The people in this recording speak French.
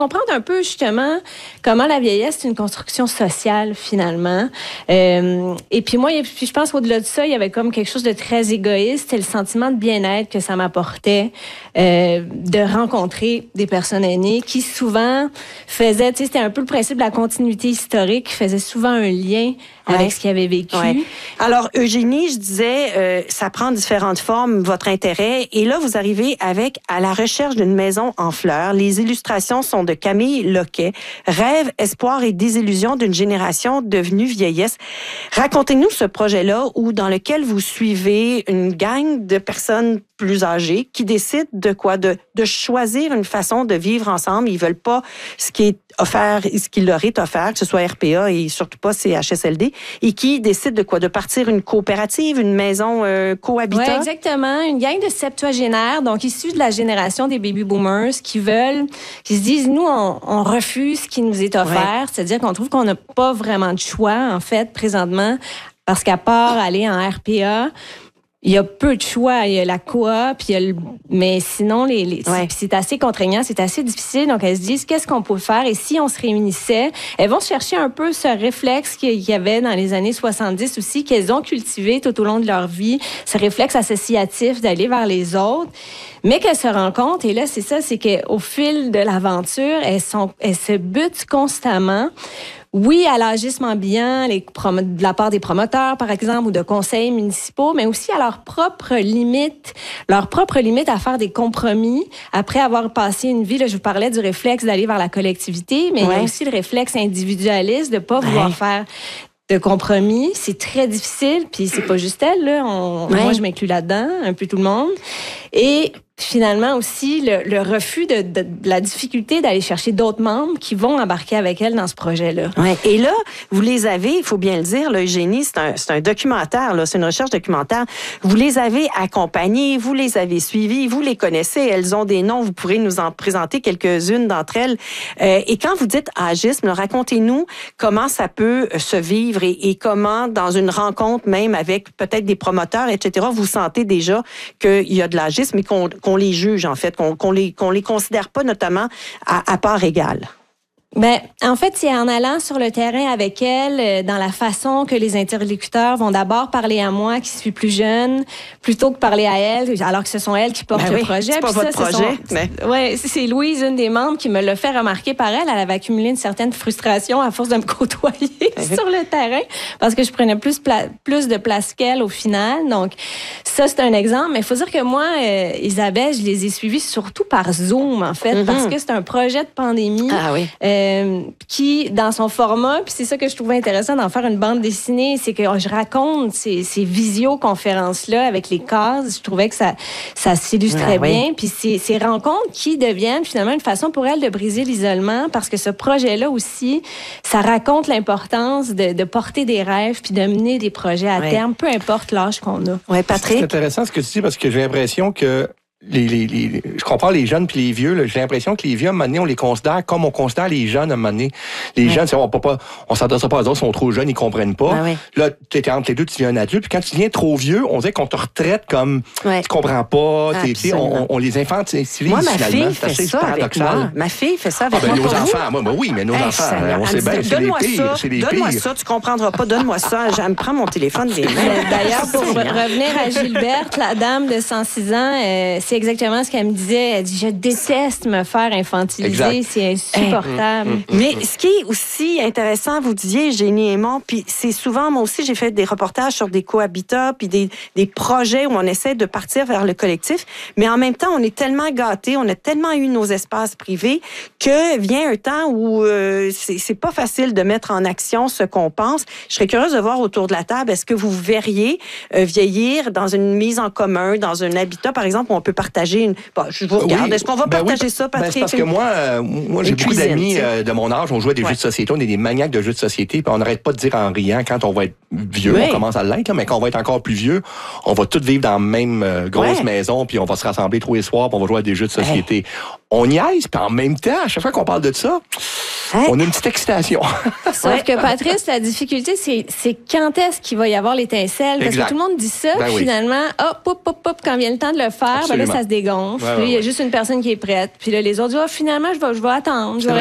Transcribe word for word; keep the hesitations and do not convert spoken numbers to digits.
comprendre un peu justement comment la vieillesse c'est une construction sociale finalement. Euh, et puis moi, puis je pense qu'au-delà de ça, il y avait comme quelque chose de très égoïste, c'est le sentiment de bien-être que ça m'apportait euh, de rencontrer des personnes aînées qui souvent faisaient, tu sais, c'était un peu le principe de la continuité historique, qui faisait souvent un lien avec ouais. ce qu'ils avaient vécu. Ouais. Alors Eugénie, je disais, euh, ça prend différentes formes, votre intérêt, et là vous arrivez avec À la recherche d'une maison en fleurs. Les illustrations sont de Camille Loquet. Rêve, espoir et désillusion d'une génération devenue vieillesse. Racontez-nous ce projet-là où dans lequel vous suivez une gang de personnes plus âgées qui décident de quoi? De, de choisir une façon de vivre ensemble. Ils veulent pas ce qui est offert, ce qui leur est offert, que ce soit R P A et surtout pas C H S L D, et qui décident de quoi? De partir une coopérative, une maison euh, cohabitat? Oui, exactement. Une gang de septuagénaires, donc issus de la génération des baby boomers, qui veulent, qui se disent, nous, on, on refuse ce qui nous est offert, ouais. c'est-à-dire qu'on trouve qu'on n'a pas vraiment de choix, en fait, présentement, parce qu'à part aller en R P A, il y a peu de choix. Il y a la coop, il y a le... mais sinon, les, les... Ouais. c'est assez contraignant, c'est assez difficile. Donc, elles se disent, qu'est-ce qu'on peut faire? Et si on se réunissait, elles vont chercher un peu ce réflexe qu'il y avait dans les années soixante-dix aussi, qu'elles ont cultivé tout au long de leur vie, ce réflexe associatif d'aller vers les autres. Mais qu'elles se rendent compte, et là, c'est ça, c'est qu'au fil de l'aventure, elles, sont... elles se butent constamment. Oui, à l'agisme ambiant, les prom- de la part des promoteurs, par exemple, ou de conseils municipaux, mais aussi à leurs propres limites, leurs propres limites à faire des compromis après avoir passé une vie. Là, je vous parlais du réflexe d'aller vers la collectivité, mais ouais. il y a aussi le réflexe individualiste de pas vouloir ouais. faire de compromis. C'est très difficile, puis c'est pas juste elle, là. On, ouais. Moi, je m'inclus là-dedans, un peu tout le monde. Et finalement aussi le, le refus de, de, de la difficulté d'aller chercher d'autres membres qui vont embarquer avec elle dans ce projet-là. Ouais. Et là, vous les avez, il faut bien le dire, là, Eugénie, c'est un, c'est un documentaire, là, c'est une recherche documentaire. Vous les avez accompagnés, vous les avez suivis, vous les connaissez, elles ont des noms, vous pourrez nous en présenter quelques-unes d'entre elles. Euh, et quand vous dites agisme, là, racontez-nous comment ça peut se vivre et, et comment, dans une rencontre même avec peut-être des promoteurs, et cetera, vous sentez déjà qu'il y a de l'agisme et qu'on, qu'on les juge, en fait, qu'on, qu'on les, qu'on les considère pas notamment à, à part égale. Ben, en fait, c'est en allant sur le terrain avec elle, dans la façon que les interlocuteurs vont d'abord parler à moi, qui suis plus jeune, plutôt que parler à elle, alors que ce sont elles qui portent ben le oui, projet. C'est pas Puis votre ça, projet. sont, mais... Ouais, c'est Louise, une des membres, qui me l'a fait remarquer par elle. Elle avait accumulé une certaine frustration à force de me côtoyer sur le terrain, parce que je prenais plus, pla- plus de place qu'elle au final. Donc, ça, c'est un exemple. Mais il faut dire que moi, euh, Isabelle, je les ai suivis surtout par Zoom, en fait, mm-hmm. parce que c'est un projet de pandémie. Ah oui. Euh, qui, dans son format, puis c'est ça que je trouvais intéressant d'en faire une bande dessinée, c'est que je raconte ces, ces visioconférences-là avec les cases. Je trouvais que ça, ça s'illustrait ah, bien. Oui. Puis ces, ces rencontres qui deviennent finalement une façon pour elle de briser l'isolement, parce que ce projet-là aussi, ça raconte l'importance de, de porter des rêves puis de mener des projets à oui. terme, peu importe l'âge qu'on a. Oui, Patrick? C'est intéressant ce que tu dis, parce que j'ai l'impression que Les, les, les, je comprends les jeunes puis les vieux. Là, j'ai l'impression que les vieux, à un moment donné, on les considère comme on considère les jeunes à un moment donné. Les ouais. jeunes, c'est, on peut pas, on s'adresse pas aux autres, ils sont trop jeunes, ils comprennent pas. Ah ouais. Là, t'es entre les deux, tu deviens un adulte. Puis quand tu deviens trop vieux, on dirait qu'on te retraite comme ouais. tu comprends pas. T'es, t'es, on, on les infantilise. Moi, ma fille fait ça avec moi. Ma fille fait ça avec ah, ben, moi. Nos enfants, moi, ben oui, mais nos hey, enfants, ça, on sait bien, c'est les pires. C'est les pires. Donne-moi ça, tu comprendras pas. Donne-moi ça. Je me prends mon téléphone des mains. D'ailleurs, pour revenir à Gilberte, la dame de cent six ans, euh, c'est exactement ce qu'elle me disait. Elle dit, je déteste me faire infantiliser, exact. C'est insupportable. Mmh, mmh, mmh. Mais ce qui est aussi intéressant, vous disiez, Eugénie Aymon, puis c'est souvent, moi aussi, j'ai fait des reportages sur des cohabitats, puis des, des projets où on essaie de partir vers le collectif, mais en même temps, on est tellement gâtés, on a tellement eu nos espaces privés que vient un temps où euh, c'est, c'est pas facile de mettre en action ce qu'on pense. Je serais curieuse de voir autour de la table, est-ce que vous verriez euh, vieillir dans une mise en commun, dans un habitat, par exemple, où on peut partager une... Bon, je vous regarde. Oui. Est-ce qu'on va ben partager oui, ça, Patrick? Ben c'est parce que moi, euh, moi j'ai beaucoup d'amis euh, de mon âge. On jouait des ouais. jeux de société. On est des maniaques de jeux de société. Puis on n'arrête pas de dire en riant, quand on va être vieux, oui. on commence à l'être, là, mais quand on va être encore plus vieux, on va tous vivre dans la même euh, grosse ouais. maison, puis on va se rassembler tous les soirs, puis on va jouer à des jeux de société. Hey. On y aise, puis en même temps, à chaque fois qu'on parle de ça, Hein? On a une petite excitation. Sauf Ouais. que Patrice, la difficulté, c'est, c'est quand est-ce qu'il va y avoir l'étincelle? Parce Exact. que tout le monde dit ça, Ben puis oui. finalement, hop, hop, hop, hop, quand vient le temps de le faire, ben là, Absolument. ça se dégonfle. Ouais, puis ouais, il y a ouais. juste une personne qui est prête. Puis là, les autres disent, ah, finalement, je vais, je vais attendre. Je vais